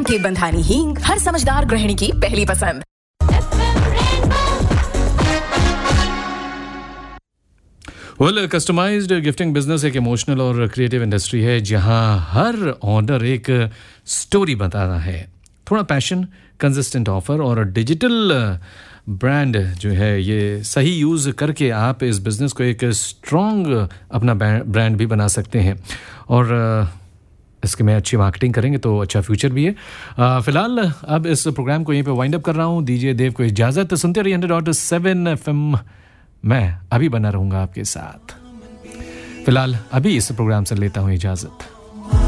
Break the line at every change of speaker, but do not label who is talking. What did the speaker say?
के बंधानी हींग, हर समझदार गृहिणी की पहली पसंद।
वेल, कस्टमाइज्ड गिफ्टिंग बिजनेस एक इमोशनल और क्रिएटिव इंडस्ट्री है जहां हर ऑर्डर एक स्टोरी बताना है। थोड़ा पैशन, कंसिस्टेंट ऑफर और डिजिटल ब्रांड जो है ये सही यूज़ करके आप इस बिज़नेस को एक स्ट्रॉन्ग अपना ब्रांड भी बना सकते हैं और इसके में अच्छी मार्केटिंग करेंगे तो अच्छा फ्यूचर भी है। फ़िलहाल अब इस प्रोग्राम को यहीं पे वाइंड अप कर रहा हूँ। दीजिए देव को इजाज़त। सुनते रहिए 100.7 FM। मैं अभी बना रहूँगा आपके साथ। फ़िलहाल अभी इस प्रोग्राम से लेता हूँ इजाज़त।